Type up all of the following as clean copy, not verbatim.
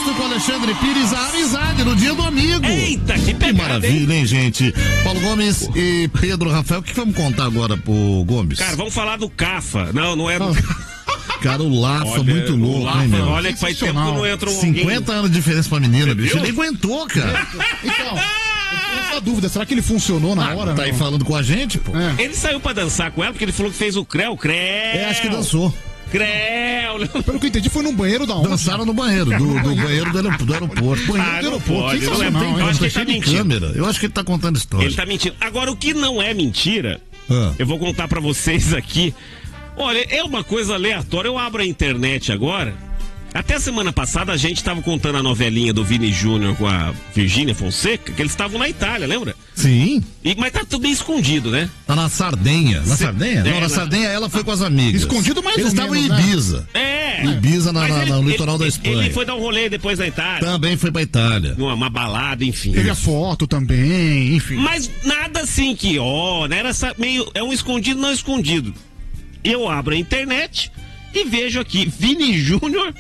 Posto com Alexandre Pires, a amizade no dia do amigo. Eita, que pegada, que maravilha, hein, gente? Paulo Gomes e Pedro Rafael, o que vamos contar agora pro Gomes? Cara, vamos falar do Cafa. Não é do... Cara, o Lafa, muito louco, Lafa, hein, meu? olha que faz tempo que não entra um 50 anos de diferença pra menina, bicho. Ele aguentou, cara. Então, eu tenho essa dúvida, será que ele funcionou na hora? Tá aí falando com a gente, pô. Ele saiu pra dançar com ela porque ele falou que fez o Creu. Acho que dançou. Creu. Pelo que eu entendi, foi no banheiro da onde? Dançaram no banheiro, do banheiro do aeroporto. Banheiro do aeroporto, sensacional, hein? Eu acho que ele tá mentindo. Câmera. Eu acho que ele tá contando história. Ele tá mentindo. Agora, o que não é mentira, eu vou contar pra vocês aqui. Olha, é uma coisa aleatória. Eu abro a internet agora. Até semana passada a gente tava contando a novelinha do Vini Júnior com a Virgínia Fonseca, que eles estavam na Itália, lembra? Sim. Mas tá tudo bem escondido, né? Tá na Sardenha. Na Sardenha? Não, na Sardenha ela foi com as amigas. Escondido mais Eles ou estavam em menos, Ibiza. Ibiza no litoral da Espanha. Ele foi dar um rolê depois da Itália. Também foi pra Itália. Uma balada, enfim. Teve a foto também, enfim. Mas nada assim que, né? Era meio, é um escondido não escondido. Eu abro a internet e vejo aqui Vini Júnior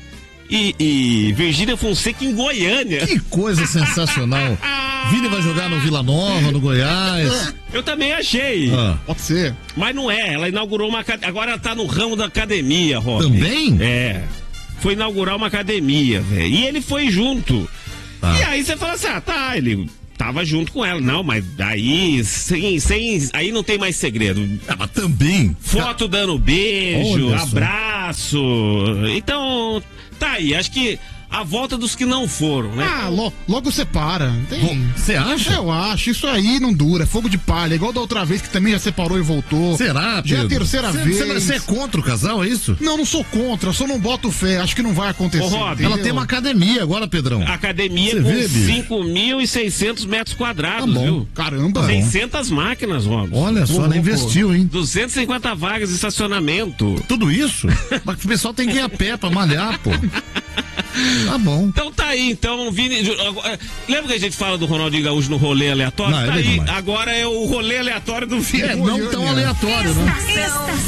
e Virgínia Fonseca em Goiânia. Que coisa sensacional. Vini vai jogar no Vila Nova, no Goiás. Eu também achei. Pode ser. Mas não é, ela inaugurou uma academia. Agora ela tá no ramo da academia, Rob. Também? É. Foi inaugurar uma academia, velho. E ele foi junto. E aí você fala assim, ele tava junto com ela. Não, mas aí aí não tem mais segredo. Mas também. Foto dando beijo, Olha abraço. Então, tá aí. Acho que a volta dos que não foram, né? Logo separa. Você acha? Eu acho. Isso aí não dura. É fogo de palha. Igual da outra vez que também já separou e voltou. Será, Pedro? Já é a terceira vez. Você é contra o casal, é isso? Não sou contra. Eu só não boto fé. Acho que não vai acontecer. Ô, Rob, ela tem uma academia agora, Pedrão. Academia com 5.600 metros quadrados, viu? Caramba. 600 máquinas, Rob. Olha só, ela investiu, hein? 250 vagas de estacionamento. Tudo isso? Mas o pessoal tem que ir a pé pra malhar, pô. Tá bom. Então tá aí, então, Vini. Lembra que a gente fala do Ronaldinho Gaúcho no rolê aleatório? Não, tá aí, agora é o rolê aleatório do Vini. Não tão aleatório, né?